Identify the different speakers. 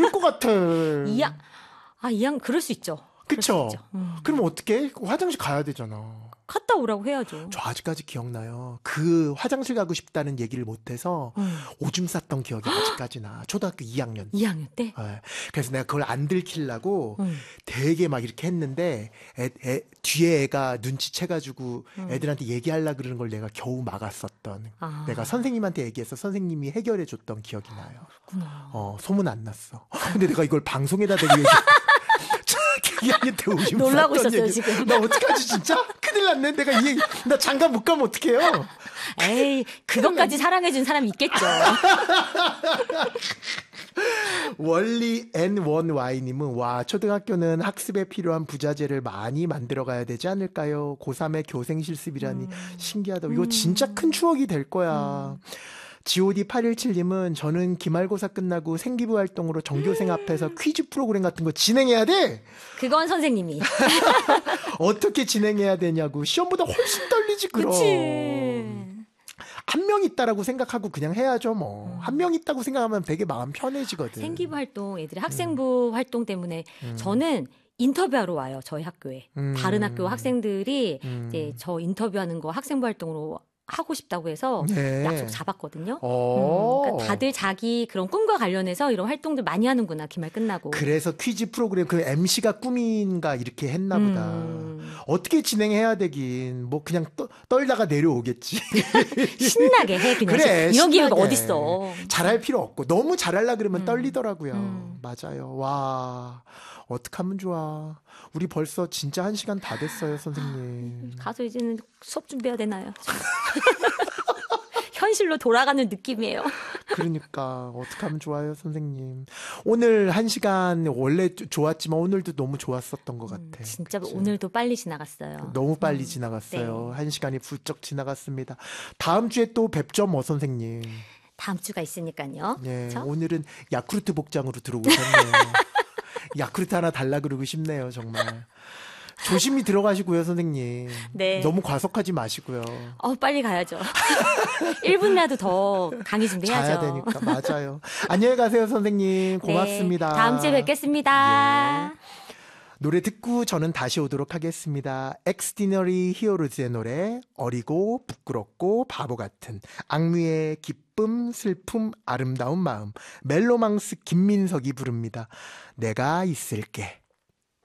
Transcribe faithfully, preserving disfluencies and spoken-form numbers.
Speaker 1: 이럴 것 같아.
Speaker 2: 이양, 아, 이양, 그럴 수 있죠.
Speaker 1: 그쵸?
Speaker 2: 음.
Speaker 1: 그럼 어떻게? 화장실 가야 되잖아.
Speaker 2: 갔다 오라고 해야죠.
Speaker 1: 저 아직까지 기억나요. 그 화장실 가고 싶다는 얘기를 못해서
Speaker 2: 음.
Speaker 1: 오줌 쌌던 기억이 아직까지나. 초등학교 이 학년.
Speaker 2: 이 학년 때?
Speaker 1: 네. 그래서 내가 그걸 안 들키려고
Speaker 2: 음.
Speaker 1: 되게 막 이렇게 했는데 애, 애, 뒤에 애가 눈치채가지고
Speaker 2: 음.
Speaker 1: 애들한테 얘기하려고 그러는 걸 내가 겨우 막았었던.
Speaker 2: 아.
Speaker 1: 내가 선생님한테 얘기해서 선생님이 해결해줬던 기억이 나요.
Speaker 2: 그렇구나.
Speaker 1: 어, 소문 안 났어. 근데 내가 이걸 방송에다 대고 얘기 이 학년 때 오줌
Speaker 2: 놀라고
Speaker 1: 쌌던
Speaker 2: 있었어요,
Speaker 1: 얘기.
Speaker 2: 지금.
Speaker 1: 나 어떡하지 진짜? 큰일 났네. 내가 이 얘기, 나 장가 못 가면 어떡해요?
Speaker 2: 에이, 그것까지 사랑해준 사람이 있겠죠.
Speaker 1: 원리 엔 원 와이님은 와 초등학교는 학습에 필요한 부자재를 많이 만들어가야 되지 않을까요? 고삼의 교생 실습이라니
Speaker 2: 음.
Speaker 1: 신기하다. 이거 진짜 큰 추억이 될 거야.
Speaker 2: 음.
Speaker 1: 지오디 팔일칠님은 저는 기말고사 끝나고 생기부 활동으로 전교생 앞에서 퀴즈 프로그램 같은 거 진행해야 돼.
Speaker 2: 그건 선생님이.
Speaker 1: 어떻게 진행해야 되냐고. 시험보다 훨씬 떨리지 그럼.
Speaker 2: 그치.
Speaker 1: 한 명 있다라고 생각하고 그냥 해야죠 뭐. 한 명 있다고 생각하면 되게 마음 편해지거든.
Speaker 2: 생기부 활동, 애들이 학생부 음. 활동 때문에
Speaker 1: 음.
Speaker 2: 저는 인터뷰하러 와요. 저희 학교에.
Speaker 1: 음.
Speaker 2: 다른 학교 학생들이
Speaker 1: 음.
Speaker 2: 이제 저 인터뷰하는 거 학생부 활동으로 하고 싶다고 해서
Speaker 1: 네.
Speaker 2: 약속 잡았거든요.
Speaker 1: 어.
Speaker 2: 음, 그러니까 다들 자기 그런 꿈과 관련해서 이런 활동들 많이 하는구나. 기말 끝나고.
Speaker 1: 그래서 퀴즈 프로그램 그 엠씨가 꿈인가 이렇게 했나 보다.
Speaker 2: 음.
Speaker 1: 어떻게 진행해야 되긴 뭐 그냥 떠, 떨다가 내려오겠지.
Speaker 2: 신나게 해 그냥.
Speaker 1: 그래,
Speaker 2: 이런 기회가
Speaker 1: 신나게.
Speaker 2: 어딨어.
Speaker 1: 잘할 필요 없고 너무 잘하려 그러면
Speaker 2: 음.
Speaker 1: 떨리더라고요.
Speaker 2: 음.
Speaker 1: 맞아요. 와 어떡하면 좋아. 우리 벌써 진짜 한 시간 다 됐어요 선생님.
Speaker 2: 가서 이제는 수업 준비해야 되나요? 현실로 돌아가는 느낌이에요.
Speaker 1: 그러니까 어떡하면 좋아요 선생님. 오늘 한 시간 원래 좋았지만 오늘도 너무 좋았었던 것 같아.
Speaker 2: 음, 진짜
Speaker 1: 그치?
Speaker 2: 오늘도 빨리 지나갔어요.
Speaker 1: 너무 빨리
Speaker 2: 음,
Speaker 1: 지나갔어요.
Speaker 2: 네.
Speaker 1: 한 시간이 훌쩍 지나갔습니다. 다음 주에 또 뵙죠 뭐 선생님.
Speaker 2: 다음 주가 있으니까요.
Speaker 1: 예,
Speaker 2: 그쵸?
Speaker 1: 오늘은 야쿠르트 복장으로 들어오셨네요. 야쿠르트 하나 달라 그러고 싶네요 정말. 조심히 들어가시고요 선생님.
Speaker 2: 네.
Speaker 1: 너무 과속하지 마시고요.
Speaker 2: 어, 빨리 가야죠. 일 분이라도 더 강의 준비해야죠.
Speaker 1: 자야 되니까 맞아요. 안녕히 가세요 선생님. 고맙습니다.
Speaker 2: 네, 다음 주에 뵙겠습니다.
Speaker 1: 예. 노래 듣고 저는 다시 오도록 하겠습니다. 엑스디너리 히어로즈의 노래 어리고 부끄럽고 바보 같은 악뮤의 기쁨 슬픔 아름다운 마음 멜로망스 김민석이 부릅니다. 내가 있을게.